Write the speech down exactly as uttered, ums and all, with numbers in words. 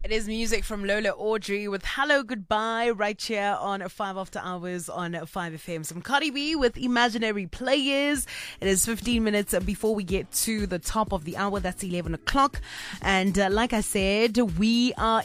It is music from Lola Audrey with Hello Goodbye right here on five After Hours on five F M. Some Cardi B with Imaginary Players. It is fifteen minutes before we get to the top of the hour. That's eleven o'clock. And uh, like I said, we are